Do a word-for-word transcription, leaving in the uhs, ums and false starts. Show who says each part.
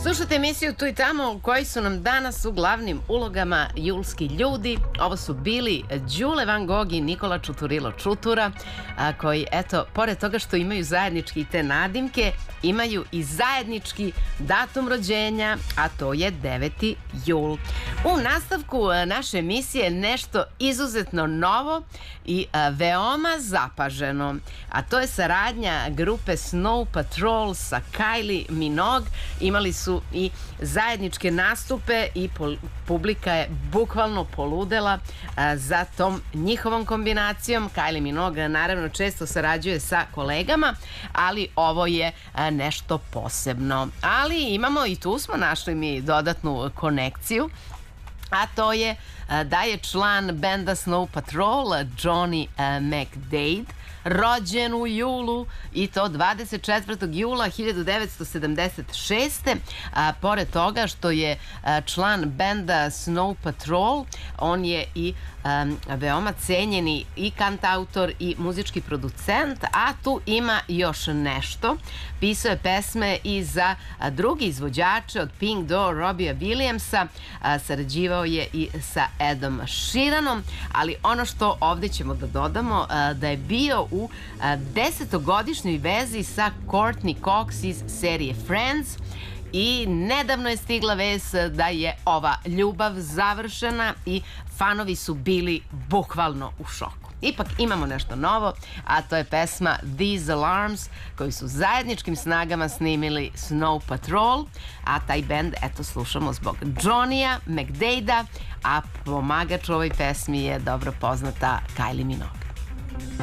Speaker 1: Slušajte emisiju Tu i tamo u kojoj su nam danas u glavnim ulogama julski ljudi. Ovo su bili Đule Van Gogh i Nikola Čuturilo Čutura, a, koji, eto, pored toga što imaju zajednički te nadimke, imaju i zajednički datum rođenja, a to je deveti jul. U nastavku naše emisije nešto izuzetno novo i a, veoma zapaženo, a to je saradnja grupe Snow Patrol sa Kylie Minogue. Imali su i zajedničke nastupe i publika je bukvalno poludela a, za tom njihovom kombinacijom. Kylie Minogue naravno često sarađuje sa kolegama, ali ovo je a, nešto posebno. Ali imamo i tu smo našli mi dodatnu konekciju, a to je da je član benda Snow Patrol Johnny McDaid rođen u julu, i to dvadeset četvrtog jula hiljadu devetsto sedamdeset šeste. A, pored toga što je a, član benda Snow Patrol, on je i a, veoma cenjeni i kantautor i muzički producent, a tu ima još nešto. Pisao je pesme i za a, drugi izvođače od Pink do Robbija Williamsa, a, sarađivao je i sa Edom Sheeranom, ali ono što ovdje ćemo da dodamo, a, da je bio u desetogodišnjoj vezi sa Courtney Cox iz serije Friends, i nedavno je stigla vest da je ova ljubav završena i fanovi su bili bukvalno u šoku. Ipak imamo nešto novo, a to je pesma These Alarms, koju su zajedničkim snagama snimili Snow Patrol, a taj bend, eto, slušamo zbog Johnny McDaida, a pomagač ovoj pesmi je dobro poznata Kylie Minogue.